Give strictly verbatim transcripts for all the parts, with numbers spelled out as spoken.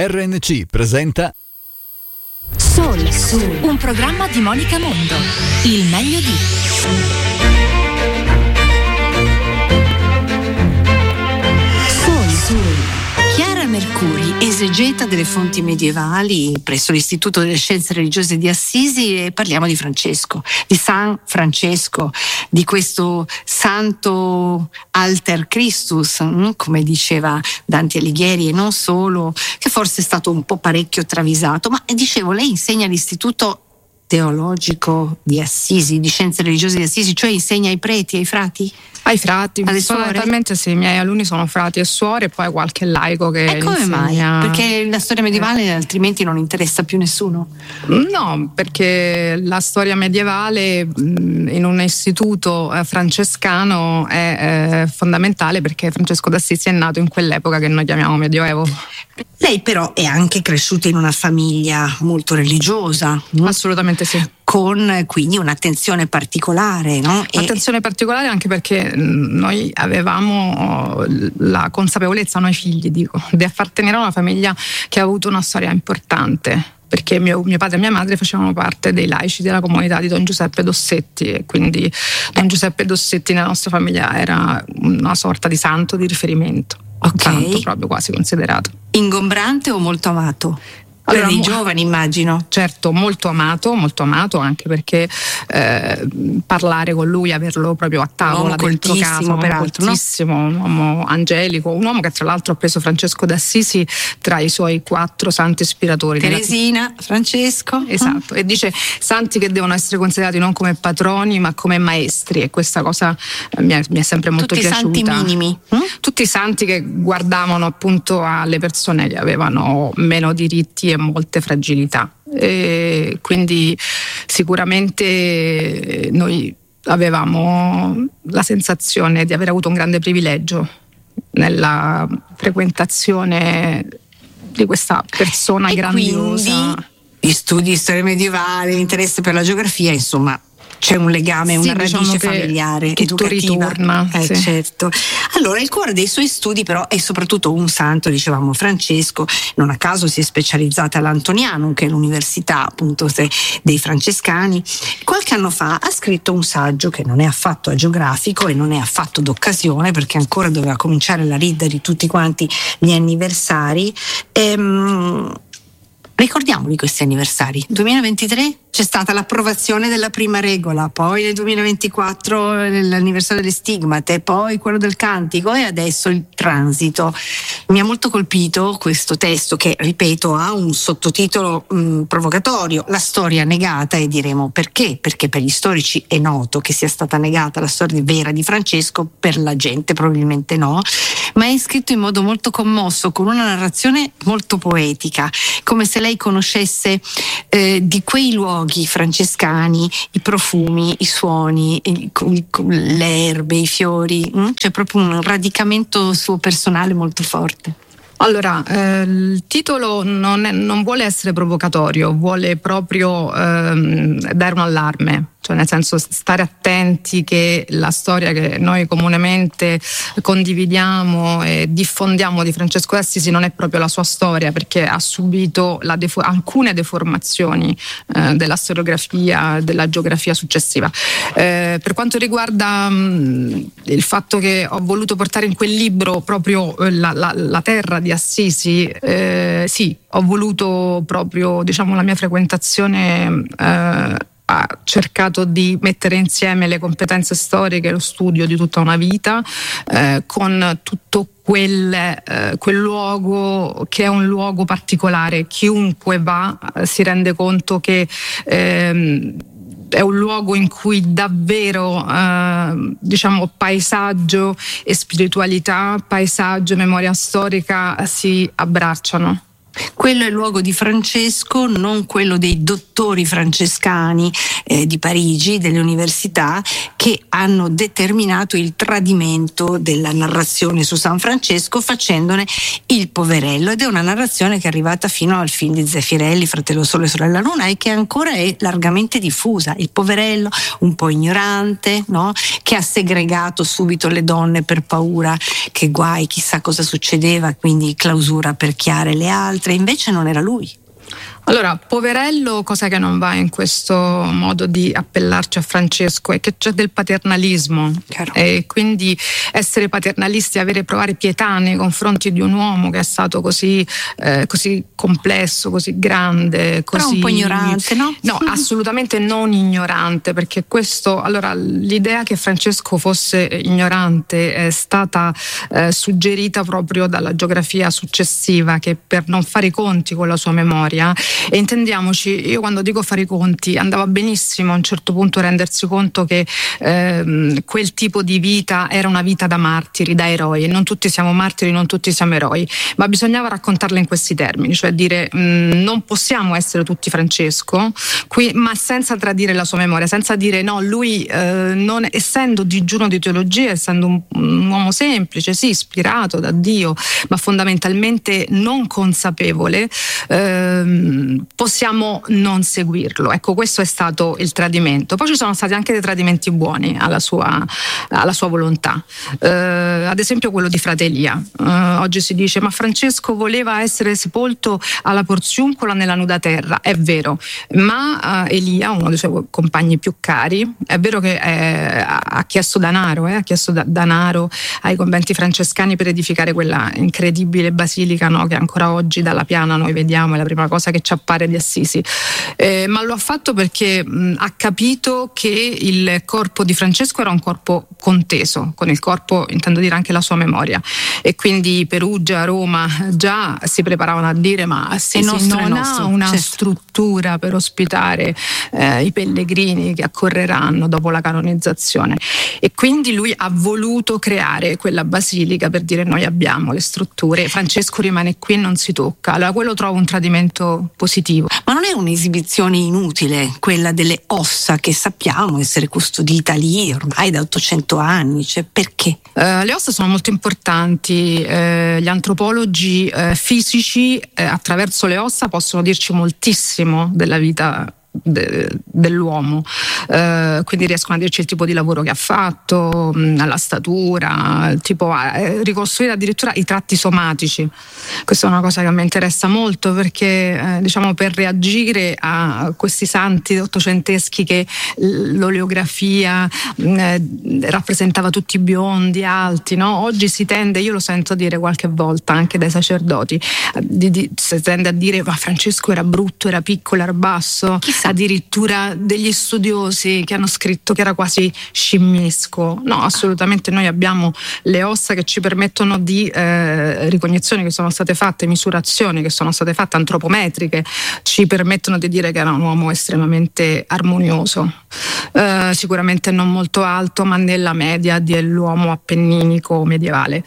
R N C presenta Soul, Soul, un programma di Monica Mondo. Il meglio di Soul, Soul. Chiara Mercuri, esegeta delle fonti medievali presso l'Istituto delle Scienze Religiose di Assisi, e parliamo di Francesco, di San Francesco, di questo santo alter Christus, come diceva Dante Alighieri, e non solo, che forse è stato un po' parecchio travisato. Ma dicevo, lei insegna all'Istituto Teologico di Assisi, di Scienze Religiose di Assisi, cioè insegna ai preti, ai frati? Ai frati, alle suore? fondamentalmente sì, i miei alunni sono frati e suore, e poi qualche laico che e come insegna... mai? Perché la storia medievale eh. altrimenti non interessa più nessuno? No, perché la storia medievale in un istituto francescano è eh, fondamentale, perché Francesco d'Assisi è nato in quell'epoca che noi chiamiamo Medioevo. Lei però è anche cresciuta in una famiglia molto religiosa. Assolutamente sì. Con quindi un'attenzione particolare, no? Attenzione particolare anche perché noi avevamo la consapevolezza, noi figli dico, di appartenere a una famiglia che ha avuto una storia importante, perché mio, mio padre e mia madre facevano parte dei laici della comunità di Don Giuseppe Dossetti, e quindi Don Giuseppe Dossetti nella nostra famiglia era una sorta di santo di riferimento, okay. Santo proprio quasi considerato. Ingombrante o molto amato? Allora, dei giovani, immagino. Certo, molto amato, molto amato anche perché eh, parlare con lui, averlo proprio a tavola, un uomo dentro coltissimo, casa, un uomo coltissimo, no? un uomo angelico, un uomo che tra l'altro ha preso Francesco d'Assisi tra i suoi quattro santi ispiratori. Teresina, della... Francesco. Esatto, e dice santi che devono essere considerati non come patroni ma come maestri, e questa cosa mi è, mi è sempre molto Tutti piaciuta. Tutti i santi minimi. Hm? Tutti i santi che guardavano appunto alle persone che avevano meno diritti e molte fragilità, e quindi sicuramente noi avevamo la sensazione di aver avuto un grande privilegio nella frequentazione di questa persona e grandiosa. Quindi gli studi di storia medievale, l'interesse per la geografia, insomma c'è un legame, sì, una radice diciamo familiare, tutto educativa. ritorna, eh, sì. Certo. Allora, il cuore dei suoi studi però è soprattutto un santo, dicevamo Francesco, non a caso si è specializzata all'Antonianum, che è l'università appunto dei francescani. Qualche anno fa ha scritto un saggio che non è affatto agiografico e non è affatto d'occasione, perché ancora doveva cominciare la ridda di tutti quanti gli anniversari. Ehm, Ricordiamoli questi anniversari. duemilaventitré c'è stata l'approvazione della prima regola, poi nel duemilaventiquattro l'anniversario delle stigmate, poi quello del cantico, e adesso il transito. Mi ha molto colpito questo testo che, ripeto, ha un sottotitolo mh, provocatorio: la storia negata, e diremo perché. Perché per gli storici è noto che sia stata negata la storia vera di Francesco, per la gente probabilmente no, ma è scritto in modo molto commosso, con una narrazione molto poetica, come se lei conoscesse eh, di quei luoghi francescani i profumi, i suoni, il, il, le erbe, i fiori. Hm? C'è proprio un radicamento suo personale molto forte. Allora, eh, il titolo non, è, non vuole essere provocatorio, vuole proprio ehm, dare un allarme, cioè nel senso stare attenti che la storia che noi comunemente condividiamo e diffondiamo di Francesco d'Assisi non è proprio la sua storia, perché ha subito la defo- alcune deformazioni eh, della storiografia, della geografia successiva. Eh, per quanto riguarda mh, il fatto che ho voluto portare in quel libro proprio eh, la, la, la terra di Assisi, eh, sì, ho voluto proprio, diciamo, la mia frequentazione eh, ha cercato di mettere insieme le competenze storiche e lo studio di tutta una vita eh, con tutto quel, eh, quel luogo che è un luogo particolare. Chiunque va eh, si rende conto che ehm, è un luogo in cui davvero eh, diciamo paesaggio e spiritualità, paesaggio e memoria storica si abbracciano. Quello è il luogo di Francesco, non quello dei dottori francescani eh, di Parigi, delle università, che hanno determinato il tradimento della narrazione su San Francesco facendone il poverello, ed è una narrazione che è arrivata fino al film di Zeffirelli, Fratello Sole e Sorella Luna, e che ancora è largamente diffusa. Il poverello un po' ignorante, no? Che ha segregato subito le donne per paura che guai, chissà cosa succedeva, quindi clausura per Chiara e le altre. oltre, invece non era lui. Allora, poverello, cosa che non va in questo modo di appellarci a Francesco è che c'è del paternalismo. Chiaro. E quindi essere paternalisti, avere provare pietà nei confronti di un uomo che è stato così, eh, così complesso, così grande, così... Però un po' ignorante, no? No, assolutamente non ignorante, perché questo, allora, l'idea che Francesco fosse ignorante è stata eh, suggerita proprio dalla geografia successiva, che per non fare i conti con la sua memoria. E intendiamoci, io quando dico fare i conti, andava benissimo a un certo punto rendersi conto che ehm, quel tipo di vita era una vita da martiri, da eroi, e non tutti siamo martiri, non tutti siamo eroi, ma bisognava raccontarla in questi termini, cioè dire mh, non possiamo essere tutti Francesco, qui, ma senza tradire la sua memoria, senza dire no, lui eh, non, essendo digiuno di teologia, essendo un, un uomo semplice, sì, ispirato da Dio, ma fondamentalmente non consapevole, ehm, possiamo non seguirlo. Ecco, questo è stato il tradimento. Poi ci sono stati anche dei tradimenti buoni alla sua, alla sua volontà, eh, ad esempio quello di Frate Elia. Eh, oggi si dice ma Francesco voleva essere sepolto alla Porziuncola nella nuda terra, è vero, ma eh, Elia, uno dei suoi compagni più cari, è vero che eh, ha chiesto denaro, eh, ha chiesto da- denaro ai conventi francescani per edificare quella incredibile basilica, no, che ancora oggi dalla piana noi vediamo, è la prima cosa che ci appare di Assisi, eh, ma lo ha fatto perché mh, ha capito che il corpo di Francesco era un corpo conteso, con il corpo intendo dire anche la sua memoria, e quindi Perugia, Roma già si preparavano a dire ma se non ha una certo. struttura per ospitare eh, i pellegrini che accorreranno dopo la canonizzazione, e quindi lui ha voluto creare quella basilica per dire noi abbiamo le strutture, Francesco rimane qui e non si tocca. Allora quello trovo un tradimento positivo. Ma non è un'esibizione inutile quella delle ossa che sappiamo essere custodita lì ormai da ottocento anni, cioè perché? Uh, le ossa sono molto importanti, uh, gli antropologi uh, fisici uh, attraverso le ossa possono dirci moltissimo della vita De, dell'uomo, uh, quindi riescono a dirci il tipo di lavoro che ha fatto, mh, la statura, tipo eh, ricostruire addirittura i tratti somatici. Questa è una cosa che mi interessa molto perché eh, diciamo per reagire a questi santi ottocenteschi che l'oleografia mh, rappresentava tutti biondi, alti, no? Oggi si tende, io lo sento dire qualche volta anche dai sacerdoti, di, di, si tende a dire ma Francesco era brutto, era piccolo, era basso. Chissà. Addirittura degli studiosi che hanno scritto che era quasi scimmiesco. No, assolutamente, noi abbiamo le ossa che ci permettono di eh, ricognizioni che sono state fatte, misurazioni che sono state fatte, antropometriche, ci permettono di dire che era un uomo estremamente armonioso, eh, sicuramente non molto alto, ma nella media dell'uomo appenninico medievale.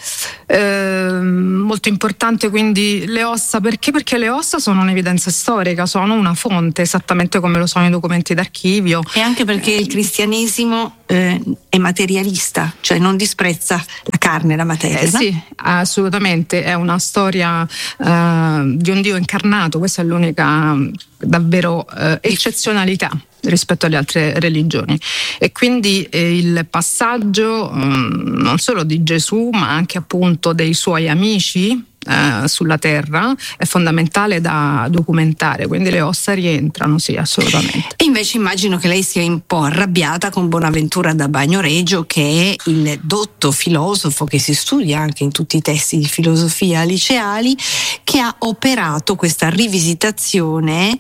Eh, molto importante quindi le ossa, perché? Perché le ossa sono un'evidenza storica, sono una fonte, esattamente come lo sono i documenti d'archivio. E anche perché il cristianesimo eh, è materialista, cioè non disprezza la carne, la materia. Eh, sì, assolutamente, è una storia eh, di un Dio incarnato, questa è l'unica davvero eh, eccezionalità rispetto alle altre religioni, e quindi eh, il passaggio mh, non solo di Gesù ma anche appunto dei suoi amici eh, sulla terra è fondamentale da documentare, quindi le ossa rientrano, sì, assolutamente. E invece immagino che lei sia un po' arrabbiata con Bonaventura da Bagnoregio, che è il dotto filosofo che si studia anche in tutti i testi di filosofia liceali, che ha operato questa rivisitazione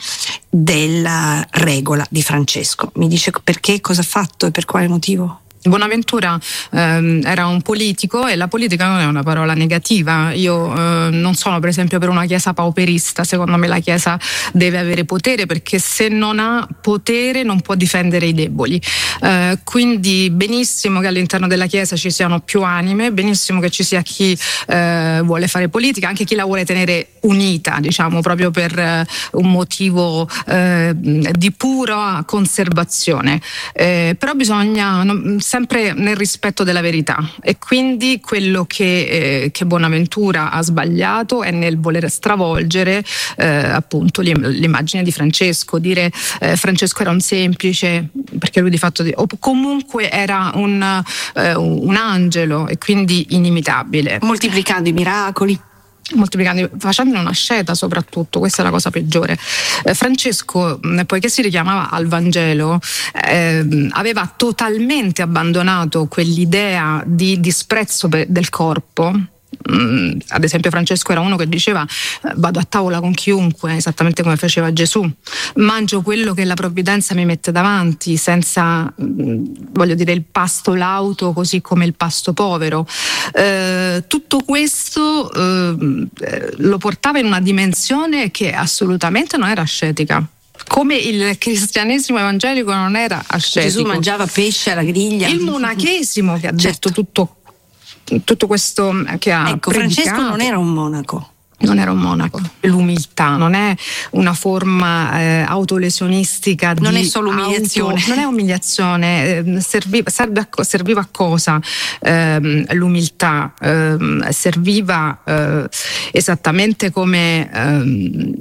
della regola di Francesco. Mi dice perché, cosa ha fatto e per quale motivo? Bonaventura ehm, era un politico, e la politica non è una parola negativa. Io eh, non sono per esempio per una chiesa pauperista. Secondo me la chiesa deve avere potere, perché se non ha potere non può difendere i deboli, eh, quindi benissimo che all'interno della chiesa ci siano più anime, benissimo che ci sia chi eh, vuole fare politica, anche chi la vuole tenere unita, diciamo, proprio per eh, un motivo eh, di pura conservazione, eh, però bisogna non, sempre nel rispetto della verità, e quindi quello che, eh, che Bonaventura ha sbagliato è nel voler stravolgere eh, appunto l'immagine di Francesco, dire eh, Francesco era un semplice, perché lui di fatto o comunque era un, eh, un angelo e quindi inimitabile, moltiplicando i miracoli. moltiplicando, facendo una scelta soprattutto, questa è la cosa peggiore. Eh, Francesco, poiché si richiamava al Vangelo, eh, aveva totalmente abbandonato quell'idea di disprezzo per, del corpo. Mm, ad esempio Francesco era uno che diceva vado a tavola con chiunque, esattamente come faceva Gesù, mangio quello che la provvidenza mi mette davanti, senza mm, voglio dire il pasto lauto così come il pasto povero. Eh, tutto questo eh, lo portava in una dimensione che assolutamente non era ascetica, come il cristianesimo evangelico non era ascetico. Gesù mangiava pesce alla griglia. Il monachesimo che ha certo. detto tutto tutto questo che ha ecco predicato. Francesco non era un monaco. Non era un monaco. L'umiltà non è una forma eh, autolesionistica. Non di è solo umiliazione. Auto, non è umiliazione. Eh, serviva, serve a, serviva a cosa eh, l'umiltà? Eh, serviva eh, esattamente come... Eh,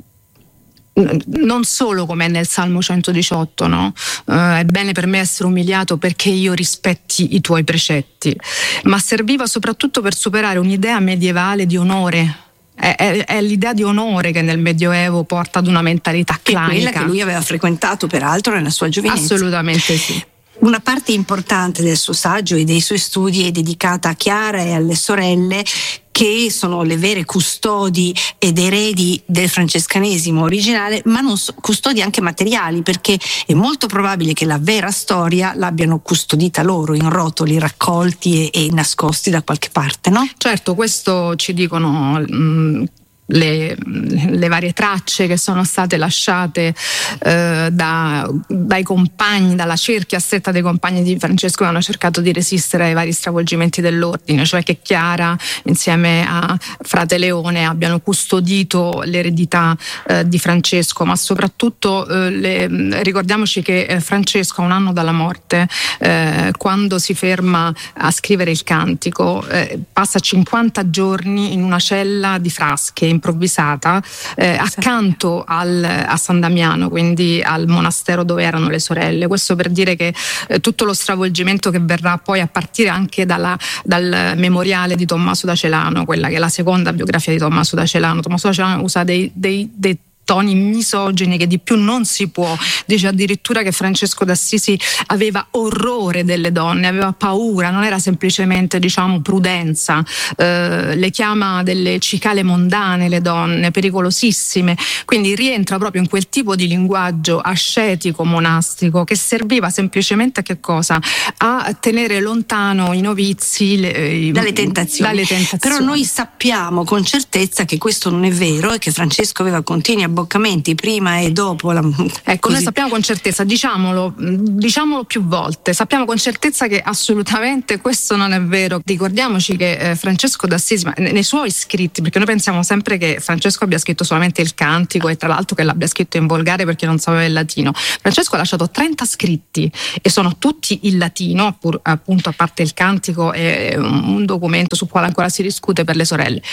non solo come è nel Salmo centodiciotto, no? Uh, è bene per me essere umiliato perché io rispetti i tuoi precetti, ma serviva soprattutto per superare un'idea medievale di onore. È, è, è l'idea di onore che nel Medioevo porta ad una mentalità clanica. Quella che lui aveva frequentato peraltro nella sua giovinezza. Assolutamente sì. Una parte importante del suo saggio e dei suoi studi è dedicata a Chiara e alle sorelle, che sono le vere custodi ed eredi del francescanesimo originale, ma non so, custodi anche materiali, perché è molto probabile che la vera storia l'abbiano custodita loro in rotoli raccolti e, e nascosti da qualche parte, no? Certo, questo ci dicono mh, Le, le varie tracce che sono state lasciate eh, da, dai compagni, dalla cerchia stretta dei compagni di Francesco, che hanno cercato di resistere ai vari stravolgimenti dell'ordine, cioè che Chiara insieme a frate Leone abbiano custodito l'eredità eh, di Francesco, ma soprattutto eh, le, ricordiamoci che eh, Francesco, a un anno dalla morte, eh, quando si ferma a scrivere il cantico, eh, passa cinquanta giorni in una cella di frasche improvvisata eh, accanto al, a San Damiano, quindi al monastero dove erano le sorelle. Questo per dire che eh, tutto lo stravolgimento che verrà poi a partire anche dalla, dal memoriale di Tommaso da Celano, quella che è la seconda biografia di Tommaso da Celano. Tommaso da Celano usa dei, dei, dei toni misogini che di più non si può, dice addirittura che Francesco d'Assisi aveva orrore delle donne, aveva paura, non era semplicemente diciamo prudenza, eh, le chiama delle cicale mondane le donne, pericolosissime, quindi rientra proprio in quel tipo di linguaggio ascetico monastico che serviva semplicemente a che cosa? A tenere lontano i novizi le, dalle, tentazioni. dalle tentazioni. Però noi sappiamo con certezza che questo non è vero e che Francesco aveva continui abboccamenti prima e dopo la... ecco così. Noi sappiamo con certezza, diciamolo diciamolo più volte, sappiamo con certezza che assolutamente questo non è vero. Ricordiamoci che eh, Francesco d'Assisi, ma nei suoi scritti, perché noi pensiamo sempre che Francesco abbia scritto solamente il cantico e tra l'altro che l'abbia scritto in volgare perché non sapeva il latino. Francesco ha lasciato trenta scritti e sono tutti in latino, pur, appunto a parte il cantico è un documento sul quale ancora si discute per le sorelle.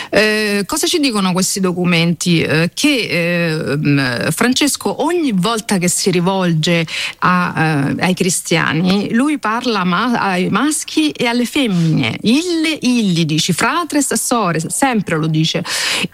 Eh, cosa ci dicono questi documenti? Eh, che eh, Francesco ogni volta che si rivolge a, eh, ai cristiani, lui parla ma- ai maschi e alle femmine, ille, illi, dici, fratres, sores, sempre lo dice.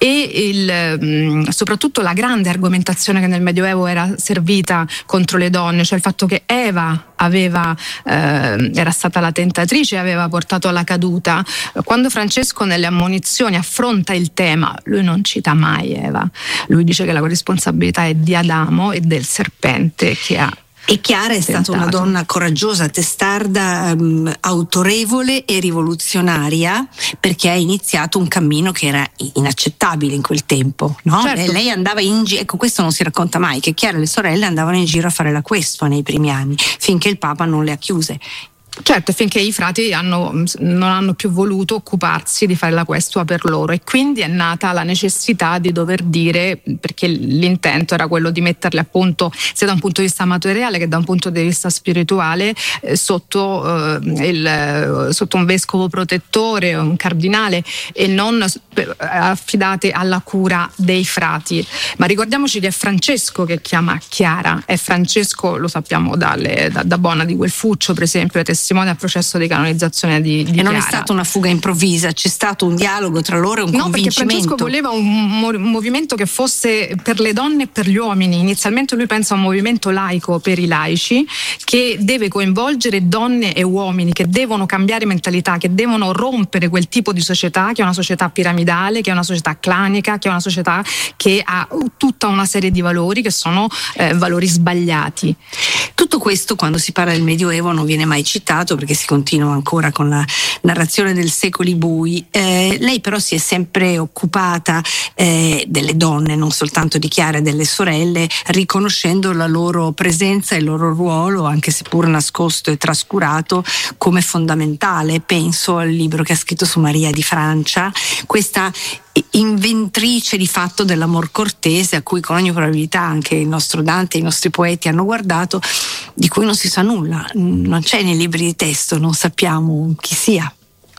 E il, mh, soprattutto la grande argomentazione che nel Medioevo era servita contro le donne, cioè il fatto che Eva aveva, eh, era stata la tentatrice e aveva portato alla caduta. Quando Francesco nelle ammonizioni affronta il tema, lui non cita mai Eva, lui dice che la responsabilità è di Adamo e del serpente che ha. E Chiara è stata una donna coraggiosa, testarda, um, autorevole e rivoluzionaria, perché ha iniziato un cammino che era inaccettabile in quel tempo, no? Certo. Lei andava in giro, ecco questo non si racconta mai, che Chiara e le sorelle andavano in giro a fare la questua nei primi anni, finché il Papa non le ha chiuse. Certo, finché i frati hanno, non hanno più voluto occuparsi di fare la questua per loro, e quindi è nata la necessità di dover dire, perché l'intento era quello di metterli appunto sia da un punto di vista materiale che da un punto di vista spirituale eh, sotto, eh, il, sotto un vescovo protettore, un cardinale, e non affidate alla cura dei frati. Ma ricordiamoci che è Francesco che chiama Chiara, è Francesco, lo sappiamo dalle, da, da Bona di Guelfuccio per esempio, le testimonia al processo di canonizzazione di, di E non Chiara. è stata una fuga improvvisa, c'è stato un dialogo tra loro e un no, convincimento. Perché Francesco voleva un, un movimento che fosse per le donne e per gli uomini. Inizialmente lui pensa a un movimento laico per i laici, che deve coinvolgere donne e uomini, che devono cambiare mentalità, che devono rompere quel tipo di società che è una società piramidale, che è una società clanica, che è una società che ha tutta una serie di valori che sono eh, valori sbagliati. Tutto questo, quando si parla del Medioevo, non viene mai citato perché si continua ancora con la narrazione del secoli bui. Eh, lei però si è sempre occupata eh, delle donne, non soltanto di Chiara e delle sorelle, riconoscendo la loro presenza e il loro ruolo, anche seppur nascosto e trascurato, come fondamentale. Penso al libro che ha scritto su Maria di Francia, questa inventrice di fatto dell'amor cortese, a cui con ogni probabilità anche il nostro Dante e i nostri poeti hanno guardato, di cui non si sa nulla, non c'è nei libri di testo, non sappiamo chi sia.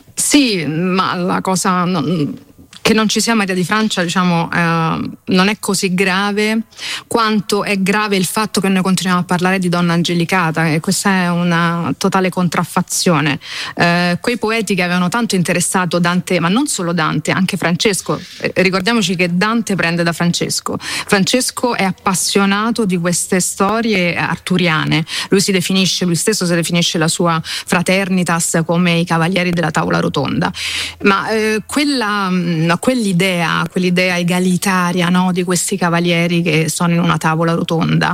Sì, ma la cosa non, che non ci sia Maria di Francia, diciamo, eh, non è così grave quanto è grave il fatto che noi continuiamo a parlare di donna angelicata, e questa è una totale contraffazione. Eh, quei poeti che avevano tanto interessato Dante, ma non solo Dante, anche Francesco, eh, ricordiamoci che Dante prende da Francesco. Francesco è appassionato di queste storie arturiane, lui si definisce, lui stesso si definisce la sua fraternitas come i cavalieri della tavola rotonda, ma eh, quella quell'idea, quell'idea egalitaria, no, di questi cavalieri che sono in una tavola rotonda,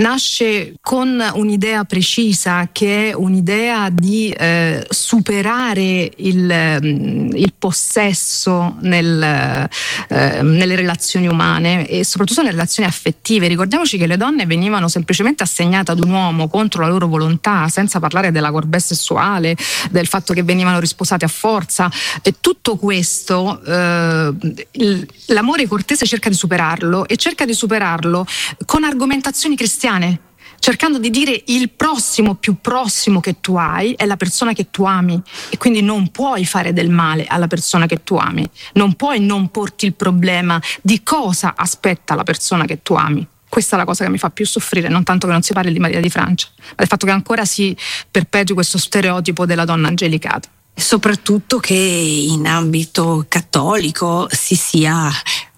nasce con un'idea precisa, che è un'idea di eh, superare il, il possesso nel, eh, nelle relazioni umane e soprattutto nelle relazioni affettive. Ricordiamoci che le donne venivano semplicemente assegnate ad un uomo contro la loro volontà, senza parlare della corbè sessuale, del fatto che venivano risposate a forza, e tutto questo eh, l'amore cortese cerca di superarlo, e cerca di superarlo con argomentazioni cristiane, cercando di dire: il prossimo più prossimo che tu hai è la persona che tu ami, e quindi non puoi fare del male alla persona che tu ami, non puoi non porti il problema di cosa aspetta la persona che tu ami. Questa è la cosa che mi fa più soffrire, non tanto che non si parli di Maria di Francia, ma del fatto che ancora si perpetui questo stereotipo della donna angelicata. Soprattutto che in ambito cattolico si sia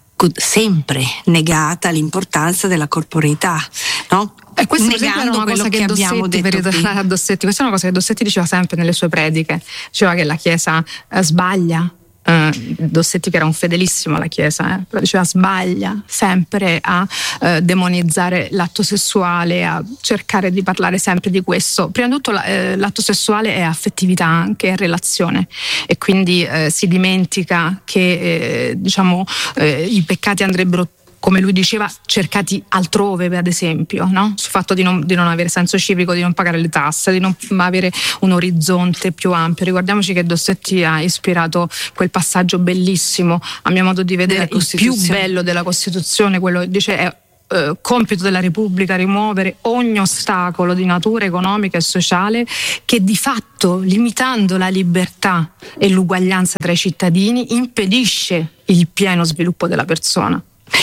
sempre negata l'importanza della corporeità, no? E questo negando è una cosa che, che abbiamo detto a Dossetti. Questa è una cosa che Dossetti diceva sempre nelle sue prediche, diceva che la Chiesa eh, sbaglia. Uh, Dossetti, che era un fedelissimo alla Chiesa, eh, però diceva sbaglia sempre a uh, demonizzare l'atto sessuale, a cercare di parlare sempre di questo. Prima di tutto la, eh, l'atto sessuale è affettività, anche è relazione, e quindi eh, si dimentica che eh, diciamo eh, i peccati andrebbero, come lui diceva, cercati altrove, ad esempio, no? Sul fatto di non, di non avere senso civico, di non pagare le tasse, di non avere un orizzonte più ampio. Ricordiamoci che Dossetti ha ispirato quel passaggio bellissimo, a mio modo di vedere, il più bello della Costituzione, quello che dice è eh, compito della Repubblica rimuovere ogni ostacolo di natura economica e sociale che di fatto, limitando la libertà e l'uguaglianza tra i cittadini, impedisce il pieno sviluppo della persona.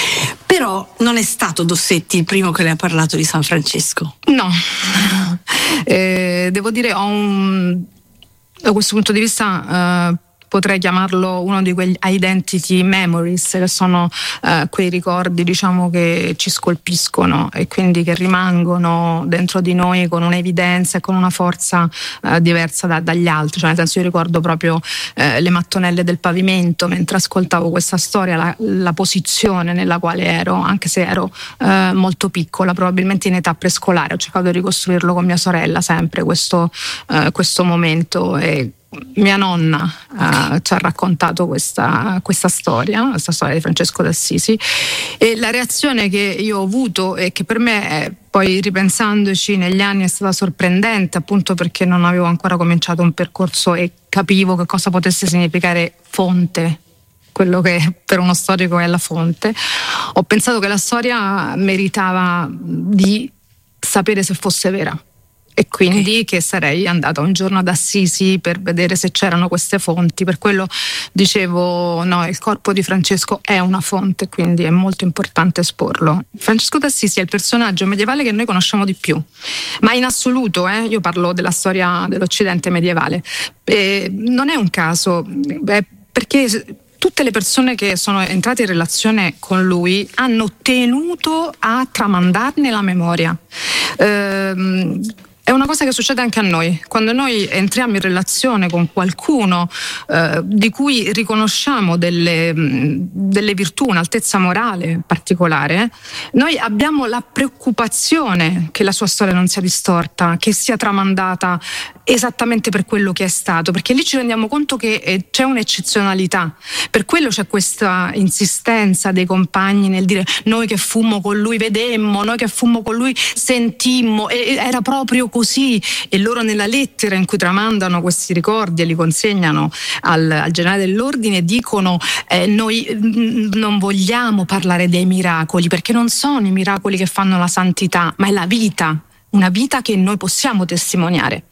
Però non è stato Dossetti il primo che le ha parlato di San Francesco. No, eh, devo dire, ho un, da questo punto di vista eh, potrei chiamarlo uno di quegli identity memories, che sono eh, quei ricordi, diciamo, che ci scolpiscono e quindi che rimangono dentro di noi con un'evidenza e con una forza eh, diversa da, dagli altri. Cioè, nel senso, io ricordo proprio eh, le mattonelle del pavimento mentre ascoltavo questa storia, la, la posizione nella quale ero, anche se ero eh, molto piccola, probabilmente in età prescolare. Ho cercato di ricostruirlo con mia sorella sempre questo, eh, questo momento, e mia nonna uh, ci ha raccontato questa, questa storia, questa storia di Francesco d'Assisi, e la reazione che io ho avuto, e che per me è, poi ripensandoci negli anni, è stata sorprendente, appunto perché non avevo ancora cominciato un percorso e capivo che cosa potesse significare fonte, quello che per uno storico è la fonte. Ho pensato che la storia meritava di sapere se fosse vera. e quindi okay. che sarei andata un giorno ad Assisi per vedere se c'erano queste fonti. Per quello dicevo, no, il corpo di Francesco è una fonte, quindi è molto importante esporlo. Francesco d'Assisi è il personaggio medievale che noi conosciamo di più, ma in assoluto, eh, io parlo della storia dell'Occidente medievale. E non è un caso, beh, perché tutte le persone che sono entrate in relazione con lui hanno tenuto a tramandarne la memoria. Ehm, È una cosa che succede anche a noi. Quando noi entriamo in relazione con qualcuno eh, di cui riconosciamo delle, delle virtù, un'altezza morale particolare, noi abbiamo la preoccupazione che la sua storia non sia distorta, che sia tramandata esattamente per quello che è stato, perché lì ci rendiamo conto che eh, c'è un'eccezionalità. Per quello c'è questa insistenza dei compagni nel dire: noi che fummo con lui vedemmo, noi che fummo con lui sentimmo, e era proprio così. E loro nella lettera in cui tramandano questi ricordi e li consegnano al, al generale dell'ordine dicono eh, noi mh, non vogliamo parlare dei miracoli, perché non sono i miracoli che fanno la santità, ma è la vita, una vita che noi possiamo testimoniare.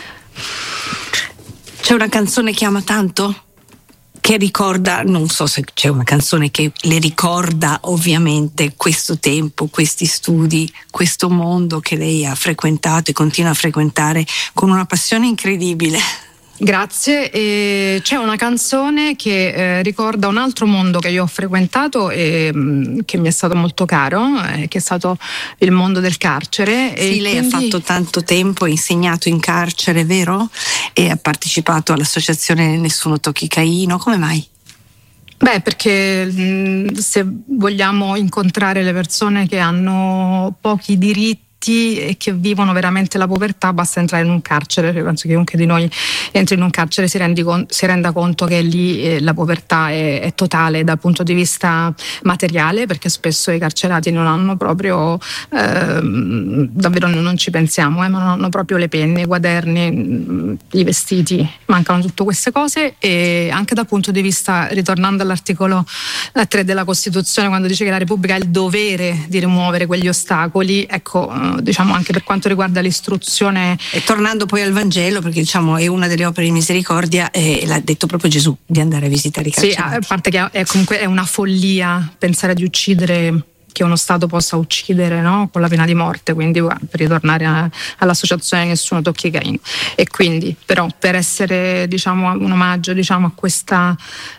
C'è una canzone che ama tanto? Che ricorda, non so se c'è una canzone che le ricorda ovviamente questo tempo, questi studi, questo mondo che lei ha frequentato e continua a frequentare con una passione incredibile. Grazie. E c'è una canzone che eh, ricorda un altro mondo che io ho frequentato e mh, che mi è stato molto caro, eh, che è stato il mondo del carcere. Sì, e lei quindi... ha fatto tanto tempo, ha insegnato in carcere, vero? E ha partecipato all'associazione Nessuno Tocchi Caino, come mai? Beh, perché mh, se vogliamo incontrare le persone che hanno pochi diritti e che vivono veramente la povertà, basta entrare in un carcere. Penso che chiunque di noi entri in un carcere si, rendi con, si renda conto che lì eh, la povertà è, è totale dal punto di vista materiale, perché spesso i carcerati non hanno proprio eh, davvero non ci pensiamo, eh, ma non hanno proprio le penne, i quaderni, i vestiti, mancano tutte queste cose. E anche dal punto di vista, ritornando all'articolo tre della Costituzione, quando dice che la Repubblica ha il dovere di rimuovere quegli ostacoli, ecco, diciamo anche per quanto riguarda l'istruzione. E tornando poi al Vangelo, perché diciamo è una delle opere di misericordia, e l'ha detto proprio Gesù di andare a visitare i carcerati. Sì, a parte che è comunque è una follia pensare di uccidere, che uno Stato possa uccidere, no? Con la pena di morte, quindi per ritornare a, all'associazione Nessuno Tocchi Caino. E quindi però per essere, diciamo, un omaggio, diciamo, a questa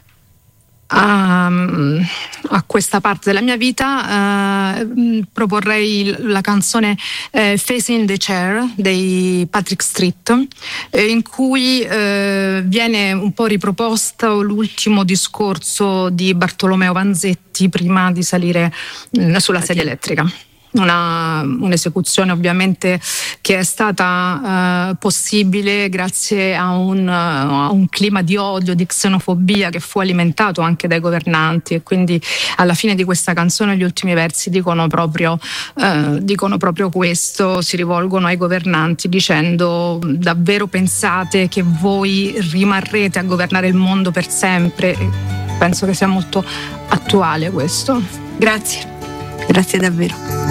A, a questa parte della mia vita eh, proporrei la canzone eh, Facing the Chair dei Patrick Street, eh, in cui eh, viene un po' riproposto l'ultimo discorso di Bartolomeo Vanzetti prima di salire mh, sulla sedia elettrica. Una, un'esecuzione ovviamente che è stata uh, possibile grazie a un, uh, a un clima di odio, di xenofobia che fu alimentato anche dai governanti, e quindi alla fine di questa canzone gli ultimi versi dicono proprio, uh, dicono proprio questo, si rivolgono ai governanti dicendo: davvero pensate che voi rimarrete a governare il mondo per sempre? E penso che sia molto attuale questo. Grazie, grazie davvero.